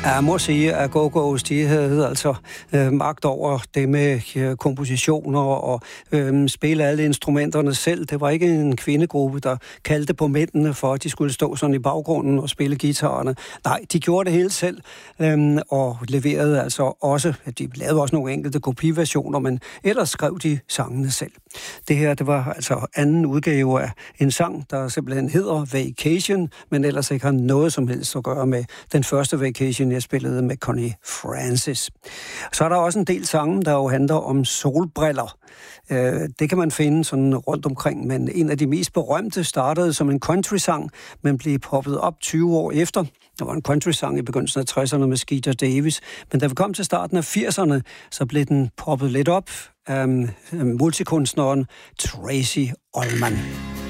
Jeg må sige, at Go-Go's, de havde altså magt over det med kompositioner og spille alle instrumenterne selv. Det var ikke en kvindegruppe, der kaldte på mændene for, at de skulle stå sådan i baggrunden og spille guitarerne. Nej, de gjorde det helt selv og leverede altså også, de lavede også nogle enkelte kopiversioner, men ellers skrev de sangene selv. Det her, det var altså anden udgave af en sang, der simpelthen hedder Vacation, men ellers ikke har noget som helst at gøre med den første Vacation, jeg spillede med Connie Francis. Så er der også en del sange, der jo handler om solbriller. Det kan man finde sådan rundt omkring, men en af de mest berømte startede som en country-sang, men blev poppet op 20 år efter. Der var en country-sang i begyndelsen af 60'erne med Skeeter Davis, men da vi kom til starten af 80'erne, så blev den poppet lidt op af multikunstneren Tracey Ullman.